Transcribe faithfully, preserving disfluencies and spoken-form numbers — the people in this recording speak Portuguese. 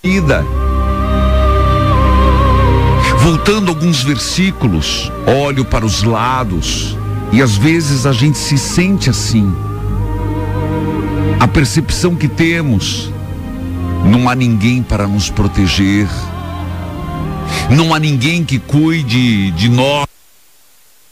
vida. Voltando alguns versículos, olho para os lados e às vezes a gente se sente assim. A percepção que temos, não há ninguém para nos proteger, não há ninguém que cuide de nós